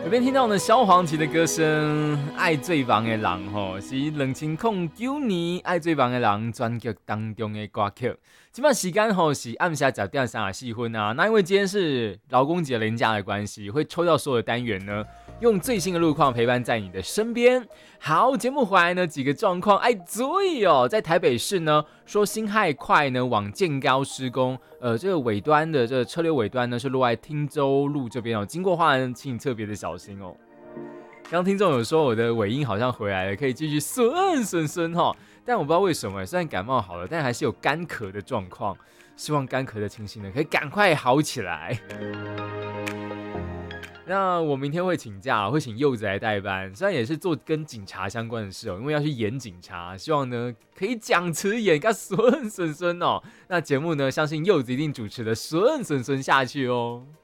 这边听到呢萧煌奇的歌声《爱最棒的人》是2009年《爱最棒的人》专辑当中的歌曲。现在时间是暗下10点34分啊。那因为今天是劳工节连假的关系，会抽到所有的单元呢，用最新的路况陪伴在你的身边。好，节目回来呢，几个状况，注意哦，在台北市呢，说辛亥快呢往建高施工，这个尾端的这个车流尾端呢是落在汀州路这边哦，经过话呢，请你特别的小心哦。刚听众有说我的尾音好像回来了，可以继续顺哈，但我不知道为什么，虽然感冒好了，但还是有干咳的状况，希望干咳的情形呢可以赶快好起来。那我明天会请假，会请柚子来代班，虽然也是做跟警察相关的事哦，因为要去演警察，希望呢可以讲词演个顺哦。那节目呢，相信柚子一定主持的顺下去哦。